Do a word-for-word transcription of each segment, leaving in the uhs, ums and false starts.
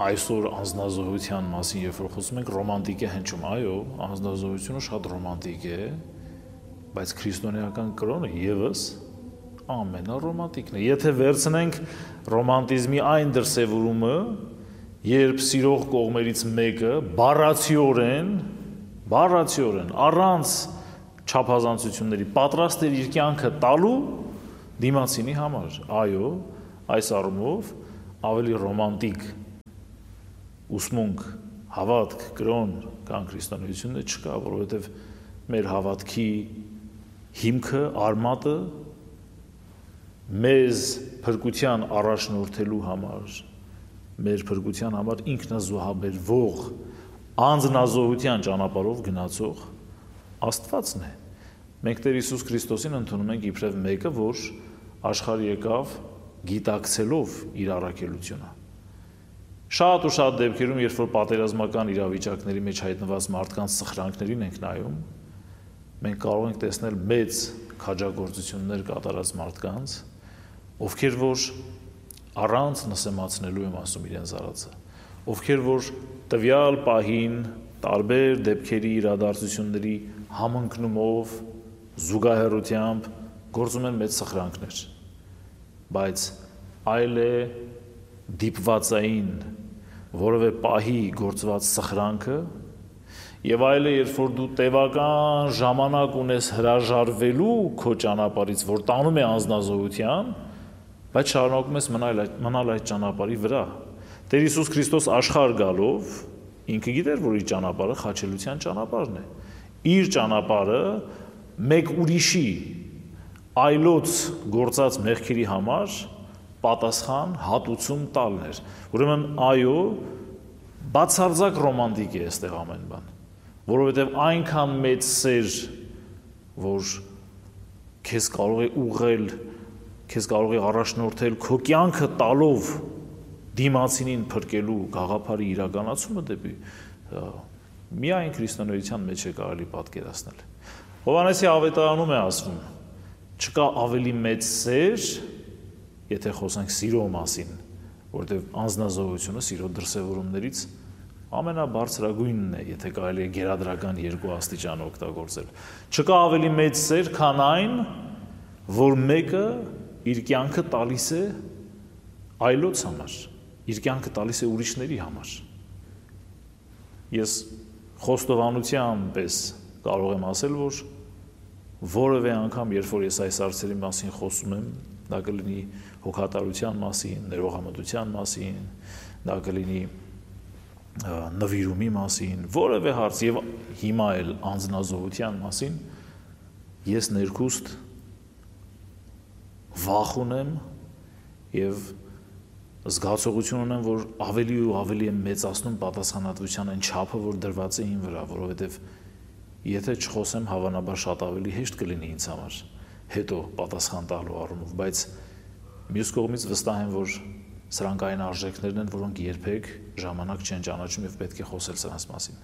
այսօր անձնազոհության մասին երբ որ խոսում ենք ռոմանտիկ է հնչում, այո, անձնազոհությունը շատ ռոմանտիկ է, բայց քրիստոնեական կրոնը եւս ամենառոմանտիկն է։ Եթե վերցնենք ռոմանտիզմի այն դրսևորումը, երբ սիրող կողմերից մեկը բառացիորեն, բառացիորեն առանց չափազանցությունների պատրաստ էր իր կյանքը տալու դիմացինի համար, այո, այս առումով ավելի ռոմանտիկ ուսմունք, հավատք, կրոն կան քրիստոնեությունը չկա, որովհետև մեր հավատքի հիմքը, արմատը մեզ փրկության առաջնորդելու համար, մեր փրկության համար ինքնազոհաբերվող անձնազոհության ճանապարհով գնացող Աստվածն է։ Մենք Տեր Հիսուս Քրիստոսին ընդունում ենք իբրև մեկը, որ աշխարհ եկավ գիտակցելով իր առաքելությունը։ Շատ ու շատ դեպքերում, երբ որ պատերազմական իրավիճակների մեջ հայտնված մարդկանց սխրանքներին ենք նայում, մենք կարող ենք տեսնել մեծ քաջագործություններ կատարած մարդկանց, ովքեր որ առանց նսեմացնելու եմ ասում իրենց արածը, ովքեր որ տվյալ պահին տարբեր դեպքերի իրադարձությունների համընկնումով, զուգահեռությամբ գործում են մեծ սխրանքներ, բայց այլ է դիպվածային որևէ պահի գործված սխրանքը եւ այլ է, երբ որ դու տևական ժամանակ ունես հրաժարվելու քո ճանապարհից, որ տանում է անձնազոհության, բայց շարունակում ես մնալ այդ մնալ այդ ճանապարհի վրա։ Տեր Հիսուս Քրիստոս աշխարհ գալով ինքը գիտեր, որ իր ճանապարհը խաչելության ճանապարհն է։ Իր ճանապարհը մեկ ուրիշի այլոց գործած մեղքերի համար պատասխան հատուցում տալն էր։ Ուրեմն այո, բացարձակ ռոմանտիկ է այստեղ ամեն բան, որովհետև այնքան մեծ սեր, որ քեզ կարող է ուղղել, քեզ կարող է առաջնորդել քո կյանքը տալով դիմացինին փրկելու գաղափարի իրականացումը դեպի միայն քրիստոնեության մեջ է կարելի պատկերացնել։ Հովհաննեսի ավետարանում է ասվում. չկա ավելի մեծ սեր, եթե խոսենք սիրո մասին, որովհետև անձնազոհությունը սիրո դրսևորումներից ամենաբարձրագույնն է, եթե կարելի է գերադրական երկու աստիճան օգտագործել։ Չկա ավելի մեծ սեր, քան այն, որ մեկը իր կյանքը տալիս է այլոց համար, իր կյանքը տալիս է ուրիշների համար։ Ես խոստովանության պես կարող եմ ասել, որ որևէ անգամ, երբ որ ես այս հարցերի մասին խոսում եմ, դա կլինի հոգատարության մասին, ներողամտության մասին, դա կլինի նվիրումի մասին, որևէ հարց եւ հիմա էլ անձնազոհության մասին, ես ներքուստ վախ ունեմ եւ զգացողություն ունեմ, որ ավելի ու ավելի եմ մեծացնում պատասխանատվության այն չափը, որ դրված է իմ վրա, որովհետեւ եթե չխոսեմ, հավանաբար շատ ավելի հեշտ կլինի ինձ համար հետո պատասխան տալու առումով, բայց մյուս կողմից վստահ եմ, որ սրանք այն արժեքներն են, որոնք երբեք ժամանակ չեն ճանաչում եւ պետք է խոսել սրանց մասին։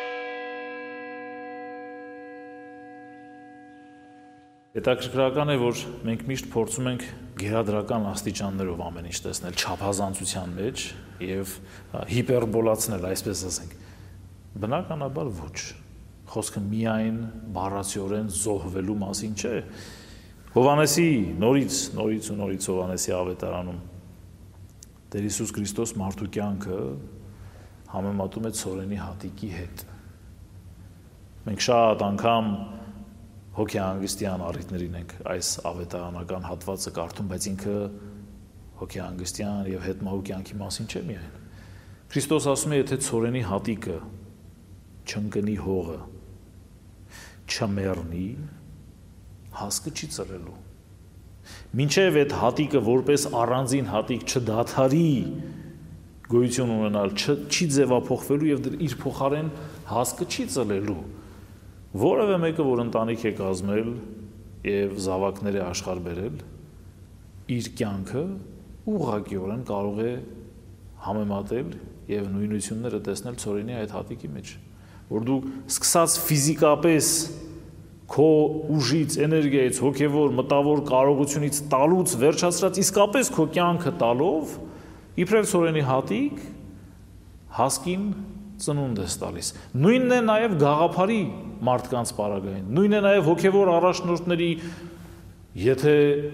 Հետաքրքրական է, որ մենք միշտ փորձում ենք գերադրական աստիճաններով ամեն ինչ տեսնել չափազանցության մեջ եւ հիպերբոլացնել, այսպես ասենք։ Բնականաբար ոչ։ Խոսքը միայն բառացիորեն զոհվելու մասին չէ։ Հովհաննեսի նորից, նորից ու նորից Հովհաննեսի ավետարանում Տեր Հիսուս Քրիստոս մարդու կյանքը համեմատում է ցորենի հատիկի հետ։ Մենք շատ անգամ հոգեհանգստյան առիթներին ենք այս ավետարանական հատվածը կարդում, բայց ինքը հոգեհանգստյան եւ հետմահու կյանքի մասին չէ միայն։ Քրիստոս ասում է, եթե ցորենի հատիկը չընկնի հողը, չմեռնի, հասկը չի ծլելու։ Մինչև այդ հատիկը որպես առանձին հատիկ չդադարի գոյություն ունենալ, չի ձևափոխվելու եւ իր փոխարեն հասկը չի ծլելու։ Որևէ մեկը, որ ընտանիք է կազմել եւ զավակներ է աշխարհ բերել, իր կյանքը ուղղակիորեն կարող է համեմատել եւ նույնությունները տեսնել ցորենի այդ հատիկի մեջ, որ դու սկսած ֆիզիկապես քո ուժից, էներգիայից, հոգևոր, մտավոր կարողությունից տալուց վերջացրած իսկապես քո կյանքը տալով, իբրև ցորենի հատիկ, հասկին ծնունդ ես տալիս։ Նույնն է նաև գաղափարի մարդկանց պարագային, նույնն է նաև հոգևոր առաջնորդների, եթե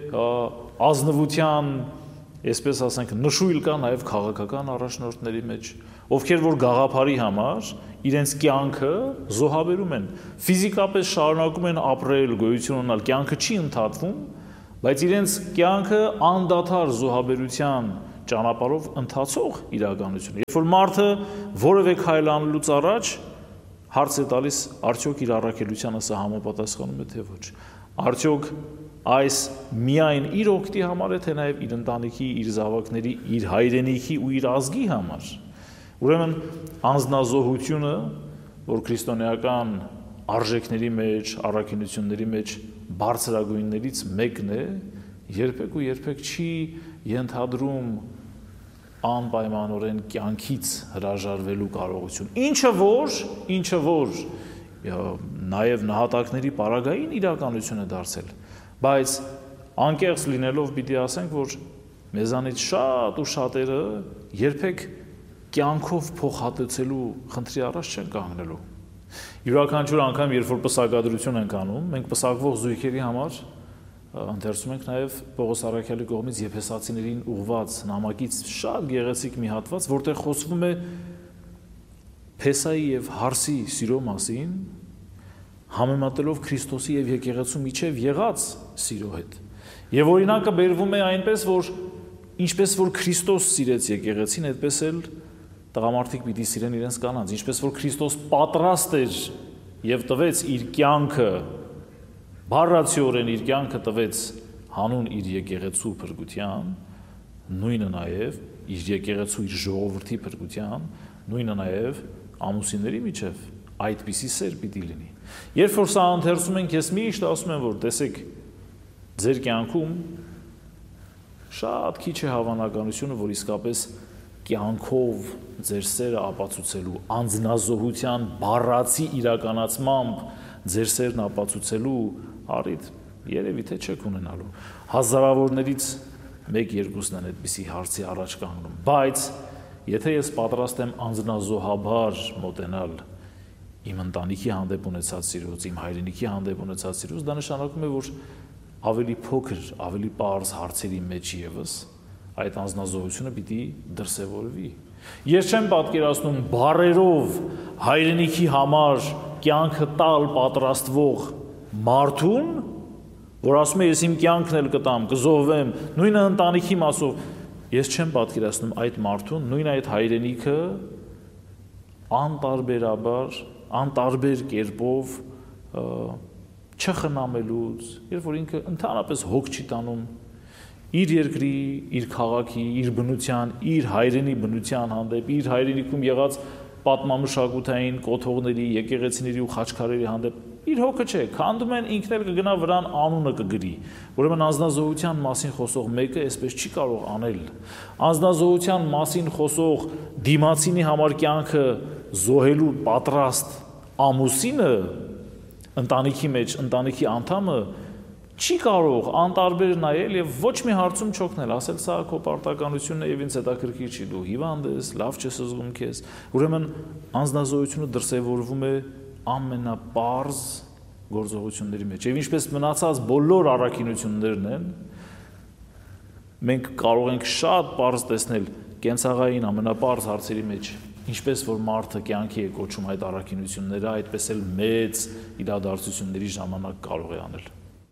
ազնվության, այսպես ասենք, նշույլ կա նաև քաղաքական առաջնորդների մեջ, ովքեր որ գաղափարի համար իրենց կյանքը զոհաբերում են, ֆիզիկապես շարունակում են ապրել, գոյություն ունենալ, կյանքը չի ընդհատվում, բայց իրենց կյանքը անդադար զոհաբերության ճանապարհով ընթացող իրականություն։ Երբ որ մարդը որևէ քայլ անելուց առաջ հարց է տալիս, արդյոք իր առաքելությանը սա համապատասխանում է թե ոչ։ Արդյոք այս միայն իր օգտի համար է, թե նաև իր ընտանիքի, իր զավակների, իր հայրենիքի ու իր ազգի համար։ Ուրեմն անձնազոհությունը, որ քրիստոնեական արժեքների մեջ, առաքինությունների մեջ բարձրագույններից մեկն է, երբեք ու երբեք չի ենթադրում անպայմանորեն կյանքից հրաժարվելու կարողություն։ Ինչը որ, ինչը որ նաև նահատակների պարագային իրականություն է դարձել, բայց անկեղծ լինելով պիտի ասենք, որ մեզանից շատ ու շատերը երբեք կյանքով փոխհատուցելու խնդրի առաջ չեն կանգնելու։ Յուրաքանչյուր անգամ, երբ որ պսակադրություն ենք անում, մենք պսակվող զույգերի համար ընթերցում ենք նաև Պողոս առաքյալի կողմից եփեսացիներին ուղված նամակից շատ գեղեցիկ մի հատված, որտեղ խոսվում է Փեսայի եւ Հարսի սիրո մասին, համեմատելով Քրիստոսի եւ եկեղեցու միջև եղած սիրո հետ։ Եվ օրինակը բերվում է այնպես, որ ինչպես որ Քրիստոս սիրեց եկեղեցին, այդպես էլ տղամարդիկ պիտի սիրեն իրենց կանանց, ինչպես որ Քրիստոս պատրաստ էր եւ տվեց իր կյանքը, բառացիորեն իր կյանքը տվեց հանուն իր եկեղեցու փրկության, նույնը նաև իր եկեղեցու իր ժողովրդի փրկության, նույնը նաև ամուսինների միջև այդպիսի սեր պիտի լինի։ Երբ որ սա ընթերցում ենք, ես միշտ ասում եմ, որ տեսեք, ձեր կյանքում շատ քիչ է հավանականությունը, որ իսկապես կյանքով ձեր սերը ապացուցելու, անձնազոհության բառացի իրականացմամբ ձեր սերն ապացուցելու առիթ երևի թե չեք ունենալու։ Հազարավորներից մեկ-երկուսն են այդպիսի հարցի առաջ կանգնում, բայց եթե ես պատրաստ եմ անձնազոհաբար մոտենալ իմ ընտանիքի հանդեպ ունեցած սիրուց, իմ հայրենիքի հանդեպ ունեցած սիրուց, դա նշանակում է, որ ավելի փոքր, ավելի պարզ հարցերի մեջ ևս այդ անձնազոհությունը պիտի դրսևորվի։ Ես չեմ պատկերացնում բառերով հայրենիքի համար կյանքը տալ պատրաստվող մարդուն, որ ասում է ես իմ կյանքն էլ կտամ, կզոհվեմ, նույնը ընտանիքի մասով, ես չեմ պատկերացնում այդ մարդուն, նույն այդ հայրենիքը անտարբերաբար, անտարբեր կերպով չխնամելուց, երբ որ ինքը ընդհանրապես հոգ չի տանում իր երկրի, իր քաղաքի, իր բնության, իր հայրենի բնության հանդեպ, իր հայրենիքում եղած պատմամշակութային կոթողների, եկեղեցիների ու խաչքարերի հանդեպ իր հոգը չէ, քանդում են, ինքն էլ կգնա վրան անունը կգրի։ Ուրեմն անձնազոհության մասին խոսող մեկը այսպես չի կարող անել։ Անձնազոհության մասին խոսող դիմացինի համար կյանքը զոհելու պատրաստ ամուսինը ընտանիքի մեջ, ընտանիքի անդամը չի կարող անտարբեր նայել եւ ոչ մի հարցում չօգնել, ասել սա քո պարտականությունն է եւ ինձ հետաքրքիր չի, դու հիվանդ ես, լավ չես զգում քեզ։ Ուրեմն անձնազոհությունը դրսևորվում է ամենապարզ գործողությունների մեջ։ Եվ ինչպես մնացած բոլոր առաքինություններն են, մենք կարող ենք շատ պարզ տեսնել կենցաղային ամենապարզ հարցերի մեջ, ինչպես որ մարդը կյանքի է կոչում այդ առաքինությունները, այդպես էլ մեծ իրադարձությունների ժամանակ կարող է անել։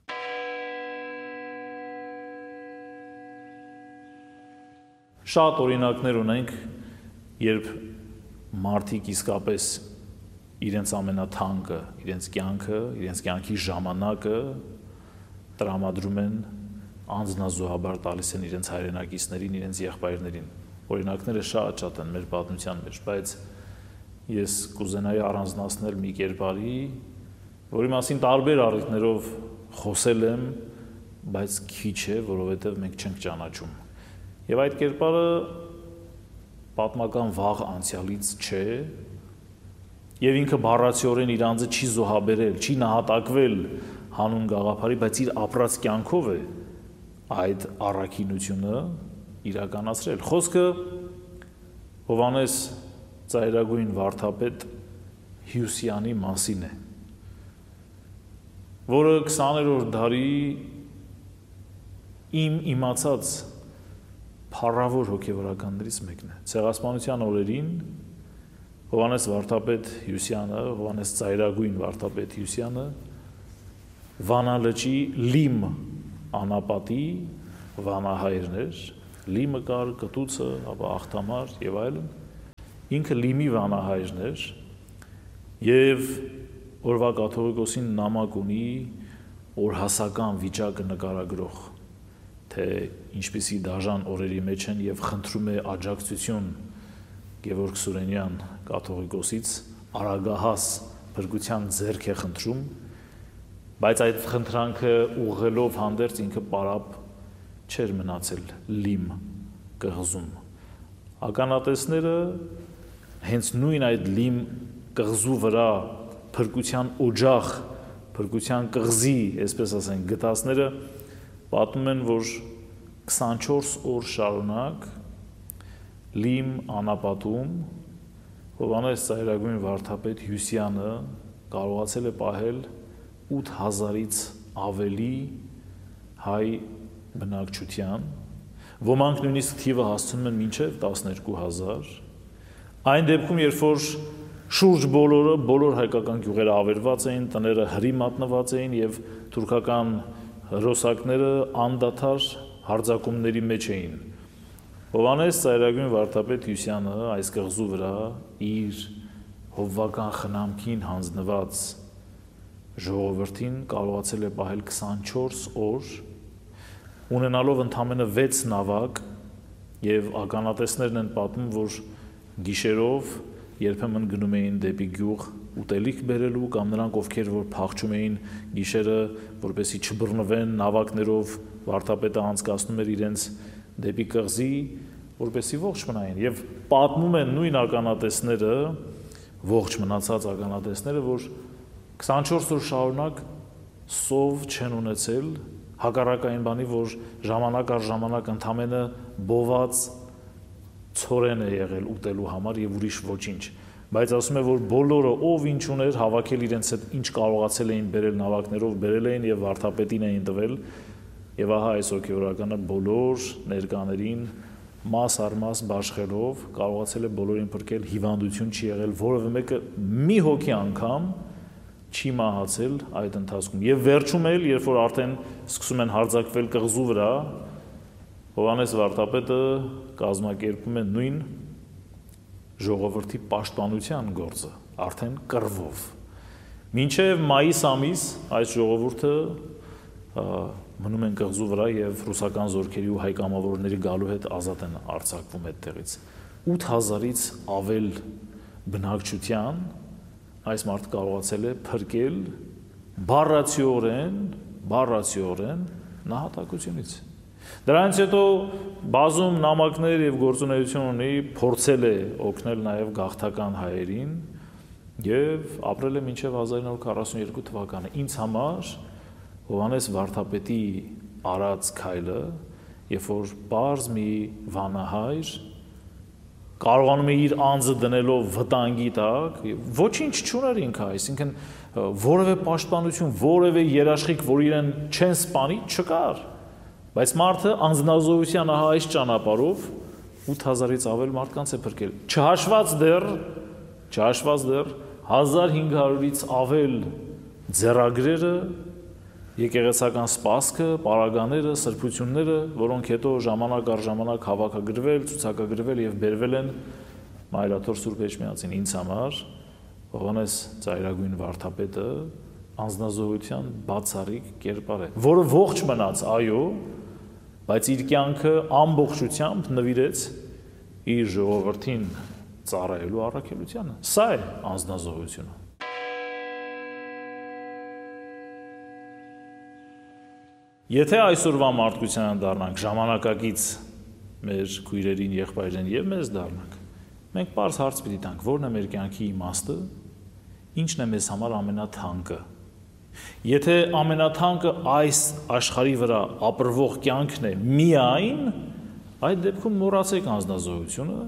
Շատ օրինակներ ունենք, երբ մարդիկ իսկապես իրենց ամենաթանկը, իրենց կյանքը, իրենց կյանքի ժամանակը տրամադրում են, անձնազոհաբար տալիս են իրենց հայրենակիցներին, իրենց եղբայրներին։ Օրինակները շատ-շատ են մեր պատմության մեջ, բայց ես կուզենայի առանձնացնել մի կերպարի, որի մասին տարբեր առիթներով խոսել եմ, բայց քիչ է, որովհետև մենք չենք ճանաչում։ Եվ այդ կերպարը պատմական վաղ անցյալից չէ, եւ ինքը բառացիորեն իր անձը չի զոհաբերել, չի նահատակվել հանուն գաղափարի, բայց իր ապրած կյանքով է այդ առաքինությունը իրականացրել։ Խոսքը Հովհաննես ծայրագույն վարդապետ Հյուսյանի մասին է, որը քսաներորդ դարի իմ իմացած փառավոր հոգևորականներից մեկն է։ Ցեղասպանության օրերին Հովհաննես վարդապետ Հյուսյանը, Հովհաննես ծայրագույն վարդապետ Հյուսյանը Վանալճի Լիմ անապատի վանահայրն էր, Լիմը կար, կտուցը, ապա աղթամար եւ այլն, ինքը Լիմի վանահայրն էր եւ օրվա կաթողիկոսին նամակ ունի օրհասական վիճակը նկարագրող, թե ինչպիսի դաժան օրերի մեջ են եւ խնդրում է աջակցություն Գևորգ Սուրենյան կաթողիկոսից արագահաս փրկության ձեռք է խնդրում, բայց այդ խնդրանքը ուղղելով հանդերձ ինքը պարապ չէր մնացել Լիմ կղզում։ Ականատեսները հենց նույն այդ Լիմ կղզու վրա փրկության օջախ, փրկության կղզի, այսպես ասենք, գտածները պատմում են, որ քսանչորս օր շարունակ Լիմ անապատում Հովհաննես ծայրագույն վարդապետ Հյուսյանը կարողացել է պահել ութ հազարից ավելի հայ բնակչության, ոմանք նույնիսկ թիվը հասցնում են մինչև տասներկու հազար, այն դեպքում, երբ որ շուրջ բոլորը, բոլոր հայկական գյուղերը ավերված էին, տները հրի մատնված էին եւ թուրքական հրոսակները անդադար հարձակումների մեջ էին։ Հովհաննես ծայրագույն վարդապետ Հյուսյանը այս կղզու վրա իր հովվական խնամքին հանձնված ժողովրդին կարողացել է պահել քսանչորս օր, ունենալով ընդամենը վեց նավակ եւ ականատեսներն են պատմում, որ գիշերով երբեմն գնում էին դեպի գյուղ ուտելիք բերելու կամ նրանք, ովքեր որ փախչում էին գիշերը, որպեսզի չբռնվեն նավակներով, վարդապետը անցկացնում էր իրենց դեպի կղզի, որպեսզի ողջ մնային եւ պատմում են նույն ականատեսները, ողջ մնացած ականատեսները, որ քսանչորս օր շարունակ սով չեն ունեցել, հակառակային բանի, որ ժամանակ առ ժամանակ ընդամենը բոված ցորեն է եղել ուտելու համար եւ ուրիշ ոչինչ, բայց ասում է, որ բոլորը ով ինչ ուներ հավաքել իրենց հետ ինչ կարողացել էին բերել նավակներով բերել էին եւ վարդապետին էին տվել եւ ահա այս հոգեորականը բոլոր ներկաներին մաս առ մաս բաշխելով կարողացել է բոլորին փրկել, հիվանդություն չի եղել, որևէ մեկը մի հոգի անգամ չի մահացել այդ ընթացքում եւ վերջում էլ, երբ որ արդեն սկսում են հարձակվել կղզու վրա, Հովհաննես վարդապետը կազմակերպում է նույն ժողովրդի պաշտպանության գործը, արդեն կռվով։ Մինչև մայիս ամիս այս ժողովուրդը մնում են կղզու վրա եւ ռուսական զորքերի ու հայ կամավորների գալու հետ ազատ են արձակվում այդտեղից։ ութ հազարից ավել բնակչության այս մարդը կարողացել է փրկել բառացիորեն, բառացիորեն նահատակությունից։ Դրանից հետո բազում նամակներ եւ գործունեություն ունի, փորձել է օգնել նաեւ գաղթական հայերին եւ ապրել է մինչեւ հազար ինը հարյուր քառասունյոթ թվականը։ Ինձ համար Հովհաննես վարդապետի արած քայլը, երբ որ բարձ մի վանահայր կարողանում է իր անձը դնելով վտանգի տակ, ոչինչ չուներ ինքը, այսինքն որևէ պաշտպանություն, որևէ երաշխիք, որ իրեն չեն սպանի, չկար։ Բայց մարդը անձնազոհության ահա այս ճանապարհով ութ հազարից ավել մարդկանց է փրկել։ Չհաշված դեռ, չհաշված դեռ հազար հինգ հարյուրից ավել ձեռագրերը, եկեղեցական սպասքը, պարագաները, սրբությունները, որոնք հետո ժամանակ առ ժամանակ հավաքագրվել, ցուցակագրվել եւ բերվել են Մայրաթոր Սուրբ Էջմիածին։ Ինձ համար Հովհաննես ծայրագույն վարդապետը անձնազոհության բացառիկ կերպար է, որը ողջ մնաց, այո, բայց իր կյանքը ամբողջությամբ նվիրեց իր ժողովրդին ծառայելու առաքելությանը։ Սա է անձնազոհությունը։ Եթե այսօրվա մարդկությանը դառնանք ժամանակակից մեր քույրերին, եղբայրերին եւ մեզ դառնանք, մենք պարզ հարց պիտի տանք, որն է մեր կյանքի իմաստը, ինչն է մեզ համար ամենաթանկը։ Եթե ամենաթանկը այս աշխարհի վրա ապրվող կյանքն է միայն, այդ դեպքում մոռացեք անձնազոհությունը,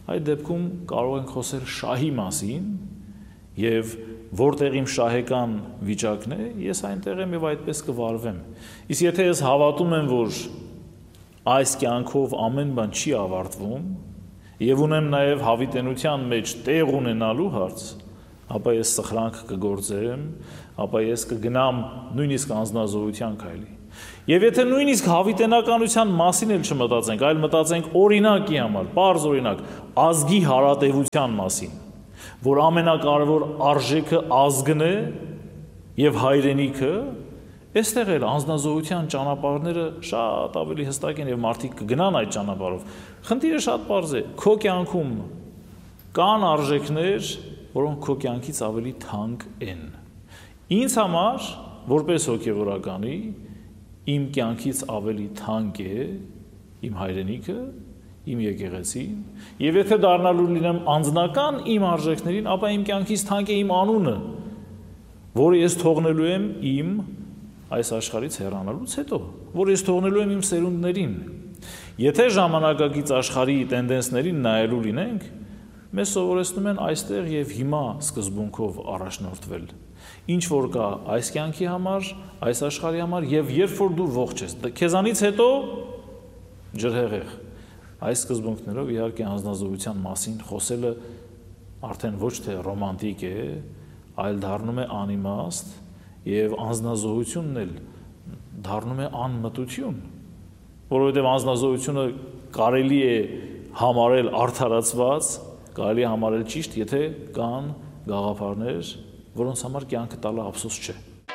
այդ դեպքում կարող ենք խոսել շահի մասին եւ որտեղ իմ շահեկան վիճակն է, ես այնտեղ եմ եւ այդպես կվարվեմ։ Իսկ եթե ես հավատում եմ, որ այս կյանքով ամեն բան չի ավարտվում եւ ունեմ նաեւ հավիտենության մեջ տեղ ունենալու հարց, ապա ես սխրանք կգործեմ, ապա ես կգնամ նույնիսկ անձնազոհության քայլի։ Եվ եթե նույնիսկ հավիտենականության մասին էլ չմտածենք, այլ մտածենք օրինակի համար, պարզ օրինակ, ազգի հարատևության մասին, որ ամենակարևոր արժեքը ազգն է եւ հայրենիքը, այստեղ էլ անձնազոհության ճանապարհները շատ ավելի հստակ են եւ մարդիկ կգնան այդ ճանապարհով։ Խնդիրը շատ պարզ է, քո կյանքում կան արժեքներ, որոնք քո կյանքից ավելի թանկ են։ Ինձ համար, որպես հոգևորականի, իմ կյանքից ավելի թանկ է իմ հայրենիքը, իմ եկեղեցին, եւ եթե դառնալու լինեմ անձնական իմ արժեքներին, ապա իմ կյանքից թանկ է իմ անունը, որը ես թողնելու եմ իմ այս աշխարհից հեռանալուց հետո, որ ես թողնելու եմ իմ սերունդներին։ Եթե ժամանակակից աշխարհի տենդենսներին նայելու լինենք, մեզ սովորեցնում են այստեղ եւ հիմա սկզբունքով առաջնորդվել։ Ինչ որ կա այս կյանքի համար, այս աշխարհի համար եւ երբ որ դու ողջ ես, քեզանից հետո ջրհեղեղ։ Այս սկզբունքներով իհարկե անձնազոհության մասին խոսելը արդեն ոչ թե ռոմանտիկ է, այլ դառնում է անիմաստ եւ անձնազոհությունն էլ դառնում է անմտություն, որովհետեւ անձնազոհությունը կարելի է համարել արդարացված, կարելի է համարել ճիշտ, եթե կան գաղափարներ, որոնց համար կյանքը տալը ափսոս չէ։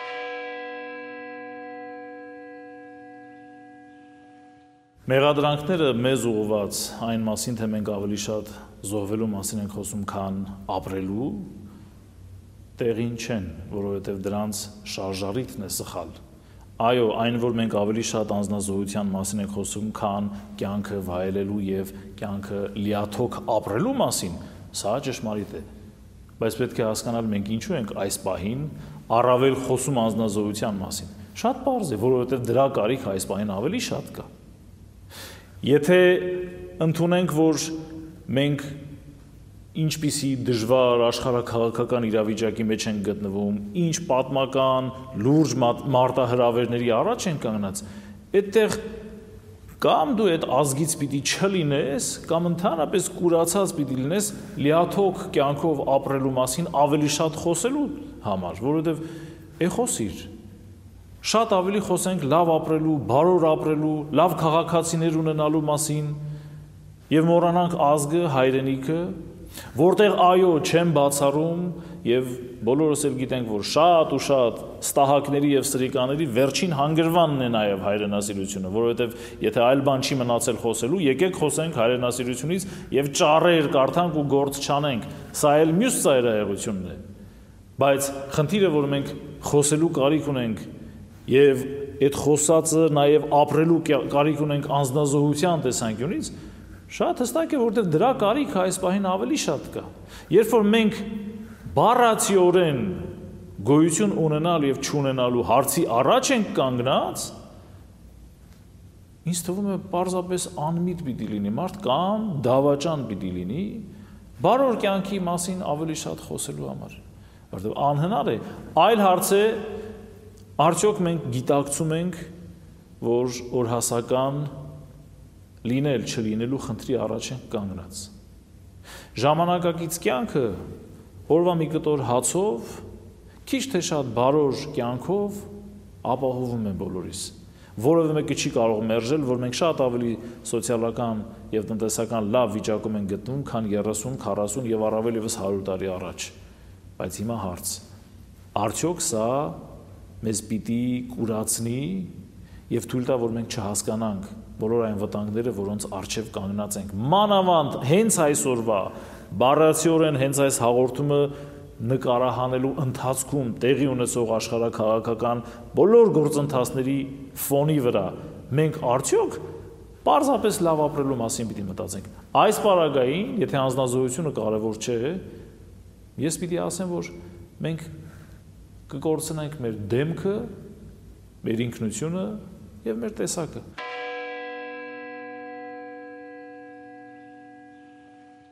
Մեղադրանքները մեզ ուղղված այն մասին, թե մենք ավելի շատ զոհվելու մասին ենք խոսում, քան ապրելու, տեղին չեն, որովհետև դրանց շարժառիթն է սխալ։ Այո, այն, որ մենք ավելի շատ անձնազոհության մասին ենք խոսում, քան կյանքը վայելելու եւ կյանքը լիաթոք ապրելու մասին, սա ճշմարիտ է։ Բայց պետք է հասկանալ մենք ինչու ենք այս պահին առավել խոսում անձնազոհության մասին։ Շատ պարզ է, որովհետև դրա կարիքը այս պահին ավելի շատ կա։ Եթե ընդունենք, որ մենք ինչպիսի դժվար աշխարհաքաղաքական իրավիճակի մեջ են գտնվում, ինչ պատմական լուրջ մարտահրավերների առաջ են կանգնած, այդտեղ կամ դու այդ ազգից պիտի չլինես, կամ ընդհանրապես կուրացած պիտի լինես լիաթոք կյանքով ապրելու մասին ավելի շատ խոսելու համար, որովհետև է խոսիր։ Շատ ավելի խոսենք լավ ապրելու, բարոր ապրելու, լավ քաղաքացիներ ունենալու մասին եւ մոռանանք ազգը, հայրենիքը, որտեղ այո չեմ բացառում եւ բոլորս էլ գիտենք, որ շատ ու շատ ստահակների եւ սրիկաների վերջին հանգրվանն է նաեւ հայրենասիրությունը, որովհետեւ եթե այլ բան չի մնացել խոսելու, եկեք խոսենք հայրենասիրությունից եւ ճառեր կարդանք ու գործ չանենք։ Սա էլ մյուս ծայրահեղությունն է։ Բայց խնդիրը, որ մենք խոսելու կարիք ունենք եւ այդ խոսածը նաեւ ապրելու կարիք ունենք անձնազոհության տեսանկյունից, շատ հստակ է, որտեղ դրա կարիքը այս պահին ավելի շատ կա։ Երբ որ մենք բառացիորեն գոյություն ունենալ եւ չունենալու հարցի առաջ ենք կանգնած, ինձ թվում է պարզապես անմիտ պիտի լինի մարդ կամ դավաճան պիտի լինի բարոր կյանքի մասին ավելի շատ խոսելու համար, որտեղ անհնար է։ Այլ հարց է, արդյոք մենք գիտակցում ենք, որ օրհասական լինել չլինելու խնդրի առաջ են կանգնած։ Ժամանակակից կյանքը օրվա մի կտոր հացով, քիչ թե շատ բարոր կյանքով ապահովում է բոլորիս։ Որևէ մեկը չի կարող մերժել, որ մենք շատ ավելի սոցիալական եւ տնտեսական լավ վիճակում ենք գտնվում, քան երեսուն, քառասուն եւ առավել եւս հարյուր տարի առաջ։ Բայց հիմա հարց. արդյոք սա մեզ պիտի կուրացնի եւ թույլ տա, որ մենք չհասկանանք բոլոր այն վտանգները, որոնց առջև կանգնած ենք։ Մանավանդ հենց այսօրվա բառացիորեն հենց այս հաղորդումը նկարահանելու ընթացքում տեղի ունեցող աշխարհաքաղաքական բոլոր գործընթացների ֆոնի վրա մենք արդյոք պարզապես լավ ապրելու մասին պիտի մտածենք։ Այս պարագային, եթե անձնազոհությունը կարևոր չէ, ես պիտի ասեմ, որ մենք կկորցնենք մեր դեմքը, մեր ինքնությունը եւ մեր տեսակը։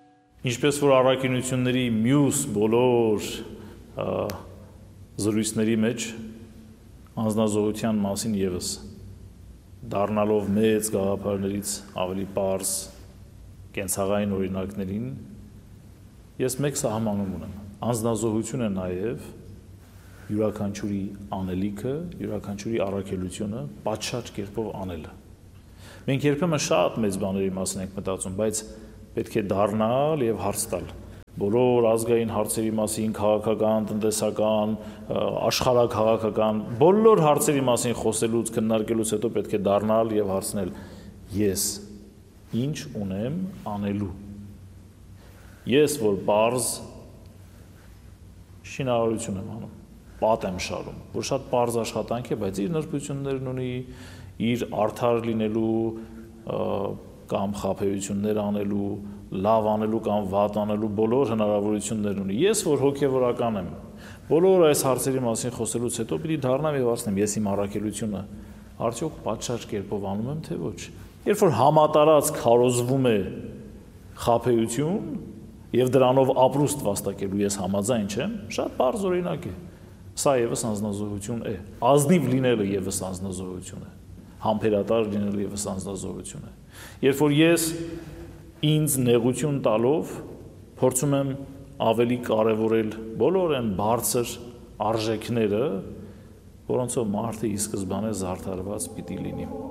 Ինչպես որ առաքինությունների մյուս բոլոր զրույցների մեջ անձնազոհության մասին ևս դառնալով մեծ գաղափարներից ավելի պարզ կենցաղային օրինակներին ես մեկ սահմանում ունեմ անձնազոհությունը նաև յուրաքանչյուրի անելիքը, յուրաքանչյուրի առաքելությունը պատշաճ կերպով անելը։ Մենք երբեմն շատ մեծ բաների մասին ենք մտածում, բայց պետք է դառնալ եւ հարց տալ։ Բոլոր ազգային հարցերի մասին, քաղաքական, տնտեսական, աշխարհաքաղաքական, բոլոր հարցերի մասին խոսելուց, քննարկելուց հետո պետք է դառնալ եւ հարցնել. ես ինչ ունեմ անելու։ Ես որ բարձ շինարարություն եմ անում, պատ եմ շարում, որ շատ պարզ աշխատանք է, բայց իր նրբություններն ունի, իր արդար լինելու կամ խաբեություններ անելու, լավ անելու կամ վատ անելու բոլոր հնարավորություններ ունի։ Ես որ հոգևորական եմ, բոլոր այս հարցերի մասին խոսելուց հետո պիտի դառնամ եւ ասեմ, ես իմ առաքելությունը արդյոք պատշաճ կերպով անում եմ, թե ոչ։ Երբ որ համատարած քարոզվում է խաբեություն եւ դրանով ապրուստ վաստակելու ես համաձայն չեմ, շատ բարձ օրինակ է։ Սա եւս անձնազոհություն է։ Ազնիվ լինելը եւս անձնազոհություն է։ Համբերատար լինելը եւս անձնազոհություն է։ Երբ որ ես ինձ նեղություն տալով փորձում եմ ավելի կարևորել բոլոր այն բարձր արժեքները, որոնցով մարդը ի սկզբանե զարդարված պիտի լինի։